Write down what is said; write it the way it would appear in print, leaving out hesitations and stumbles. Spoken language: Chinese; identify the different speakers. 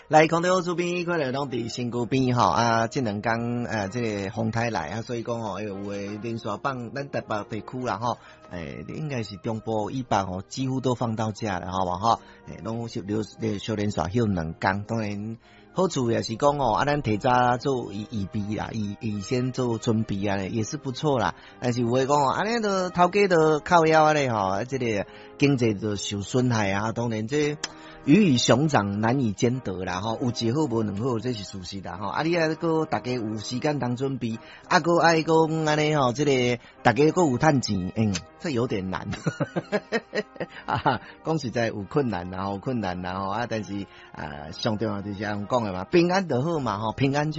Speaker 1: 来，空中主编可能拢伫身躯边吼啊，这两天这个风台来啊，所以讲吼，有诶连续放咱台北地区啦吼，应该是中部以北吼，几乎都放到假了，好不好？拢是小连续休两天，当然好处也是讲哦，咱提早做预备啦，以先做准备啊，也是不错啦。但是有诶讲哦，安尼都头家都靠腰啊咧吼，这个经济就受损害啊，当然这。鱼与熊掌难以兼得啦吼，有一好无两好，这是事实啦吼。啊，你啊个大家有时间当准备，啊个爱讲安尼吼，这个大家个有趁钱，这有点难。啊，讲实在有困难啦，有困难啦吼啊，但是上重要就是像讲的嘛，平安就好嘛吼，平安就